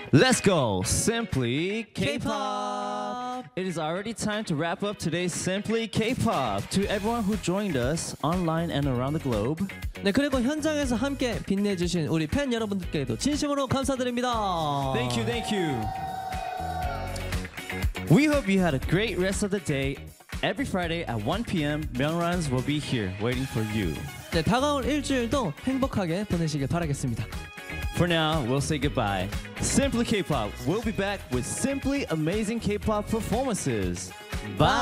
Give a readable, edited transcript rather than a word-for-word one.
Let's go! Simply K-pop! It is already time to wrap up today's Simply K-pop. To everyone who joined us online and around the globe. 네, 그리고 현장에서 함께 빛내주신 우리 팬 여러분들께도 진심으로 감사드립니다. Thank you, thank you. We hope you had a great rest of the day. Every Friday at 1 p.m., Myungran's will be here waiting for you. 네, 다가올 일주일도 행복하게 보내시길 바라겠습니다. For now, we'll say goodbye. Simply K-pop. We'll be back with simply amazing K-pop performances. Bye.